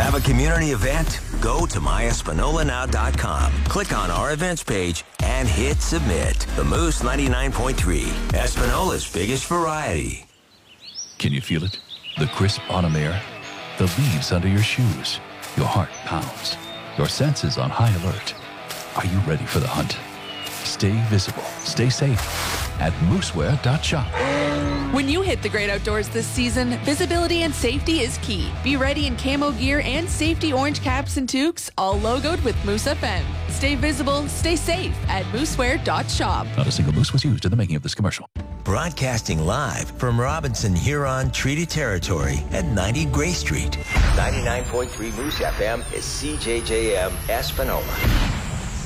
Have a community event? Go to myespinolanow.com. Click on our events page and hit submit. The Moose 99.3, Espinola's biggest variety. Can you feel it? The crisp autumn air, the leaves under your shoes. Your heart pounds. Your senses on high alert. Are you ready for the hunt? Stay visible, stay safe at moosewear.shop. When you hit the great outdoors this season, visibility and safety is key. Be ready in camo gear and safety orange caps and toques, all logoed with Moose FM. Stay visible, stay safe at moosewear.shop. Not a single moose was used in the making of this commercial. Broadcasting live from Robinson Huron Treaty Territory at 90 Gray Street. 99.3 Moose FM is CJJM Espanola.